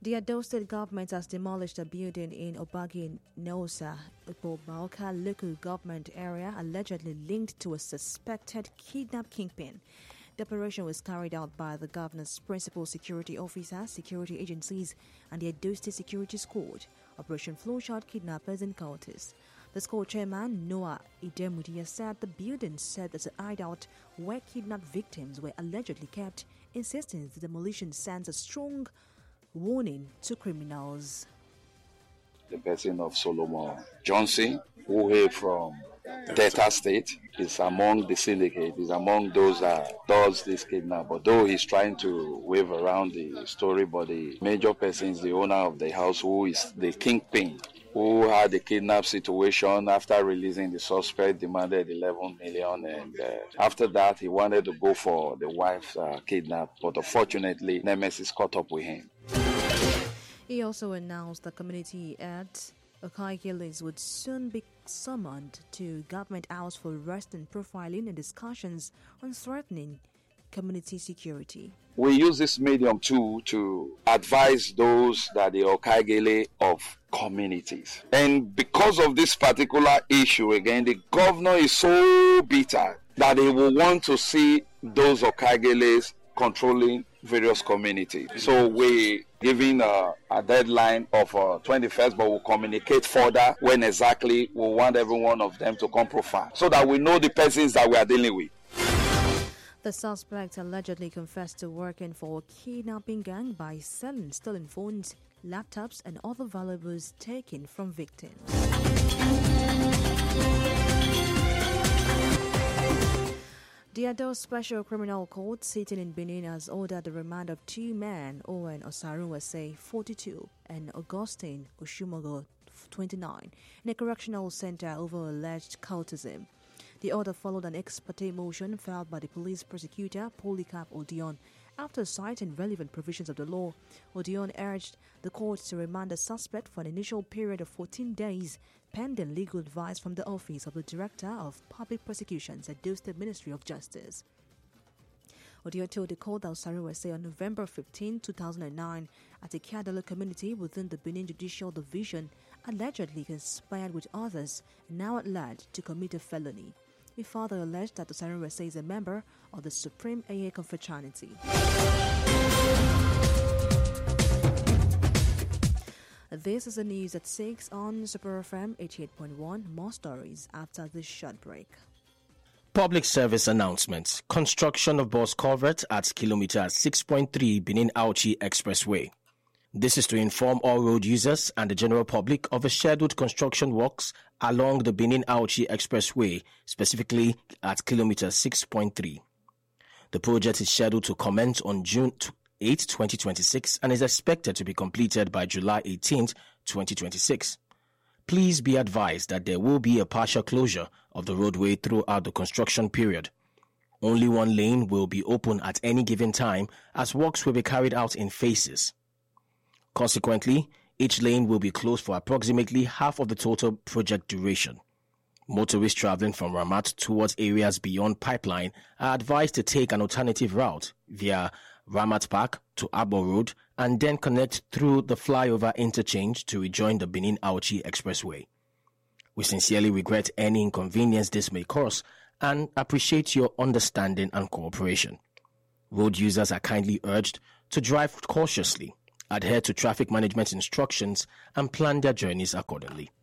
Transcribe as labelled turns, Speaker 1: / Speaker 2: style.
Speaker 1: The Edo State government has demolished a building in Obagi Nosa, Bobalka local government area, allegedly linked to a suspected kidnap kingpin. The operation was carried out by the governor's principal security officers, security agencies, and the Edo State Security Squad. Operation Flowchart Kidnappers and Cultists. The squad chairman, Noah Idemudia, said the building served as a hideout where kidnapped victims were allegedly kept, insisting the demolition sends a strong warning to criminals.
Speaker 2: The person of Solomon Johnson, who hail from Delta State, is among the syndicate, is among those that does this kidnap. Although he's trying to wave around the story, but the major person is the owner of the house, who is the kingpin, who had the kidnap situation. After releasing the suspect, demanded 11 million, and after that he wanted to go for the wife's kidnap, but unfortunately Nemesis caught up with him.
Speaker 1: He also announced that community at Okaigeles would soon be summoned to Government House for arrest and profiling and discussions on threatening community security.
Speaker 2: We use this medium too to advise those that the Okaigele of communities. And because of this particular issue, again, the governor is so bitter that he will want to see those Okaigeles controlling various communities. So we giving a deadline of 21st, but we'll communicate further when exactly we want every one of them to come profile, so that we know the persons that we are dealing with.
Speaker 1: The suspect allegedly confessed to working for a kidnapping gang by selling stolen phones, laptops, and other valuables taken from victims. The Edo Special Criminal Court sitting in Benin has ordered the remand of two men, Owen Osarunwase, 42, and Augustine Oshumogo, 29, in a correctional center over alleged cultism. The order followed an ex parte motion filed by the police prosecutor, Polycarp Odion. After citing relevant provisions of the law, Odion urged the court to remand the suspect for an initial period of 14 days, pending legal advice from the Office of the Director of Public Prosecutions at Edo State Ministry of Justice. Odion told the court that Osarunwase on November 15, 2009, at a Kiadalo community within the Benin Judicial Division, allegedly conspired with others and now at large to commit a felony. He further alleged that Osarunwase is a member of the Supreme AA Confraternity. This is the news at 6 on Super FM 88.1. More stories after this short break.
Speaker 3: Public service announcements. Construction of bus culvert at kilometer 6.3 Benin-Auchi Expressway. This is to inform all road users and the general public of the scheduled construction works along the Benin-Auchi Expressway, specifically at kilometer 6.3. The project is scheduled to commence on June 8, 2026 and is expected to be completed by July 18, 2026. Please be advised that there will be a partial closure of the roadway throughout the construction period. Only one lane will be open at any given time, as works will be carried out in phases. Consequently, each lane will be closed for approximately half of the total project duration. Motorists traveling from Ramat towards areas beyond Pipeline are advised to take an alternative route via Ramat Park to Abo Road and then connect through the flyover interchange to rejoin the Benin-Auchi Expressway. We sincerely regret any inconvenience this may cause and appreciate your understanding and cooperation. Road users are kindly urged to drive cautiously, adhere to traffic management instructions, and plan their journeys accordingly.